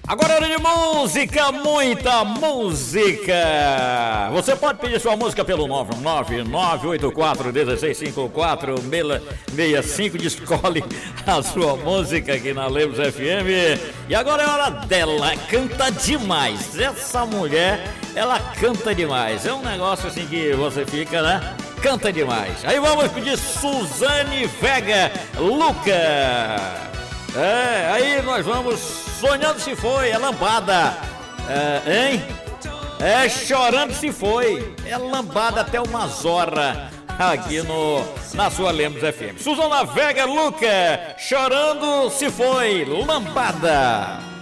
Agora é hora de música, muita música. Você pode pedir sua música pelo 99984165465. Escolhe a sua música aqui na Lemos FM. E agora é hora dela. Canta demais. Essa mulher, ela canta demais. É um negócio assim que você fica, né? Canta demais. Aí vamos pedir Suzane Vega, Luca. Aí nós vamos Sonhando Se Foi, é lambada. Hein? Chorando Se Foi. É lambada até umas horas aqui na sua Lemos FM. Suzana Vega, Luca, Chorando Se Foi, lambada.